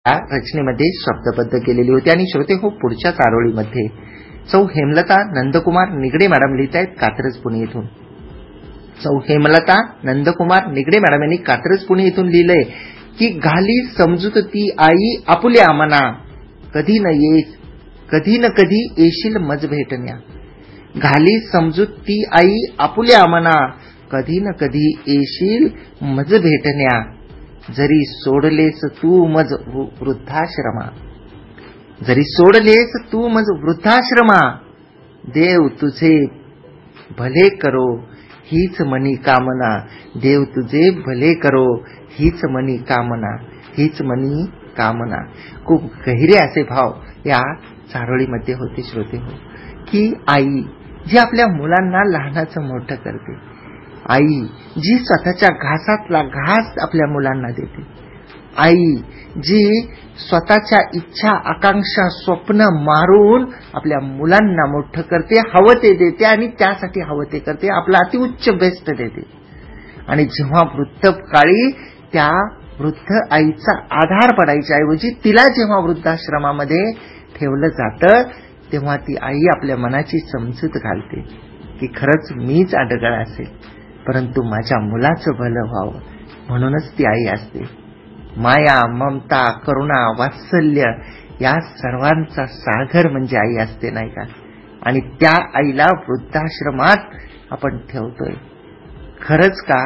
या रचनेमध्ये शब्दबद्ध केलेली होती. आणि श्रोते हो, पुढच्या चारोळीमध्ये सौ हेमलता नंदकुमार निगडे मॅडम लिहित आहेत कात्रज पुणे येथून. सौ हेमलता नंदकुमार निगडे मॅडम यांनी कात्रज पुणे येथून लिहिलंय की घाली समजूत ती आई आपुल्या मना, कधी न येस कधी न कधी येशील मज भेटण्या. घाली समजूत ती आई आपुल्या मना, कधी न कधी येशील मज भेटण्या. जरी सोडलेस तू मज वृद्धाश्रमा, जरी सोडलेस तू मज वृद्धाश्रमा, देव तुझे भले करो हीच मनी कामना. देव तुझे भले करो हीच मनी कामना, हीच मनी कामना. खूप गहिरे असे भाव या चारोळीमध्ये होते श्रोते हो. की आई जी आपल्या मुलांना लहानाचं मोठं करते, आई जी स्वतःच्या घासातला घास आपल्या मुलांना देते, आई जी स्वतःच्या इच्छा आकांक्षा स्वप्न मारून आपल्या मुलांना मोठं करते, हवं ते देते आणि त्यासाठी हवं ते करते, आपला अतिउच्च बेस्ट देते. आणि जेव्हा वृद्ध काळी त्या वृद्ध आईचा आधार पडायच्या ऐवजी तिला जेव्हा वृद्धाश्रमामध्ये ठेवलं जातं, तेव्हा ती आई आपल्या मनाची समजूत घालते की खरंच मीच अडगळ असेल, परंतु माझ्या मुलाचं भलं व्हावं, म्हणूनच ती आई असते. माया ममता करुणा वात्सल्य या सर्वांचा सागर म्हणजे आई असते, नाही का? आणि त्या आईला वृद्धाश्रमात आपण ठेवतोय. खरंच का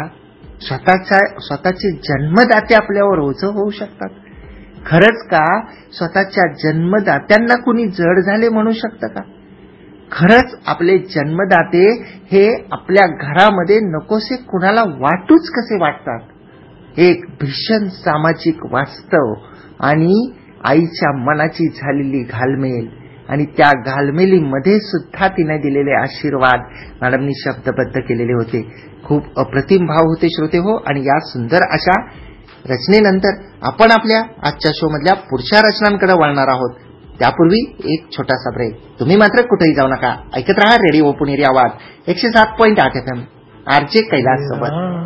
स्वतःचे जन्मदाते आपल्यावर ओझं होऊ शकतात? खरंच का स्वतःच्या जन्मदात्यांना कुणी जड झाले म्हणू शकतं का? खरंच आपले जन्मदाते हे आपल्या घरामध्ये नकोसे कुणाला वाटूच कसे वाटतात? एक भीषण सामाजिक वास्तव आणि आईच्या मनाची झालेली घालमेल, आणि त्या घालमेलीमध्ये सुद्धा तिने दिलेले आशीर्वाद मॅडमनी शब्दबद्ध केलेले होते. खूप अप्रतिम भाव होते श्रोते हो. आणि या सुंदर अशा रचनेनंतर आपण आपल्या आजच्या शो मधल्या पुढच्या रचनांकडे वळणार आहोत. त्यापूर्वी एक छोटासा ब्रेक. तुम्ही मात्र कुठेही जाऊ नका, ऐकत राहा रेडिओ पुणेरी आवाज 107.8 FM, आरजे कैलास सोबत.